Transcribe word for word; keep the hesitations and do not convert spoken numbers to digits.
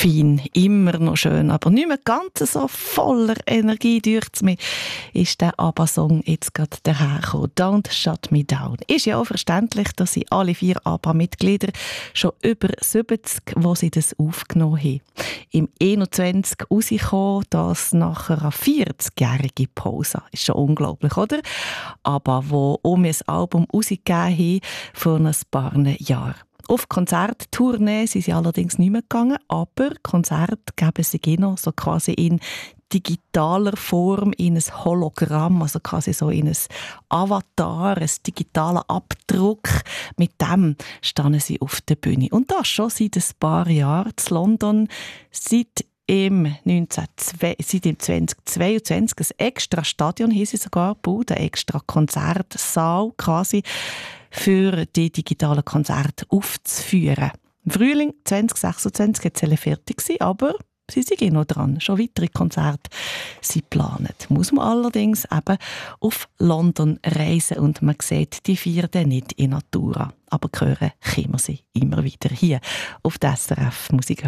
fein, immer noch schön, aber nicht mehr ganz so voller Energie dürft's mir, ist der ABBA-Song jetzt gerade dahergekommen. «Don't Shut Me Down». Ist ja auch verständlich, dass sie alle vier ABBA-Mitglieder schon über siebzig, wo sie das aufgenommen haben. Im einundzwanzig rausgekommen, das nach einer vierzigjährigen Pause. Ist schon unglaublich, oder? Aber wo um ein Album rausgegeben haben vor ein paar Jahren. Auf Konzerttournee sind sie allerdings nicht mehr gegangen, aber Konzerte geben sie noch so quasi in digitaler Form, in ein Hologramm, also quasi so in ein Avatar, ein digitaler Abdruck. Mit dem stehen sie auf der Bühne. Und das schon seit ein paar Jahren in London, seit im, neunzehnhundertzwei seit im zweitausendzweiundzwanzig ein extra Stadion haben sie sogar gebaut, ein extra Konzertsaal quasi für die digitalen Konzerte aufzuführen. Im Frühling zwanzig sechsundzwanzig war es fertig, aber sie sind noch dran. Schon weitere Konzerte sind geplant. Muss man allerdings eben auf London reisen und man sieht die vier dann nicht in Natura. Aber hören können wir sie immer wieder hier auf der S R F Musik.